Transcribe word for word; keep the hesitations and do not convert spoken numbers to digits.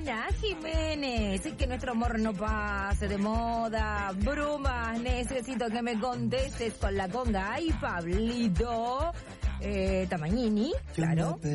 Ana Jiménez, es que nuestro amor no pase de moda. Brumas, necesito que me contestes con la conga. Ay, Pablito. Eh, Tamañini, claro.